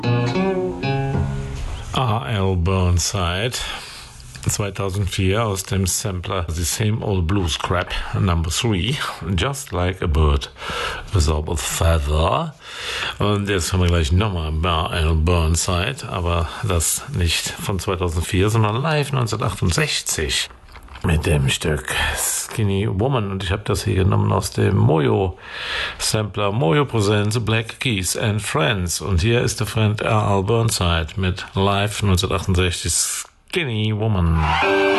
R.L. Burnside 2004 aus dem Sampler The Same Old Blues Crap Number 3, Just Like a Bird Without a Feather. Und jetzt haben wir gleich nochmal R.L. Burnside, aber das nicht von 2004, sondern live 1968 mit dem Stück Skinny Woman. Und ich habe das hier genommen aus dem Mojo Sampler. Mojo Presents Black Keys and Friends. Und hier ist der Friend R.L. Burnside mit live 1968 Skinny Woman.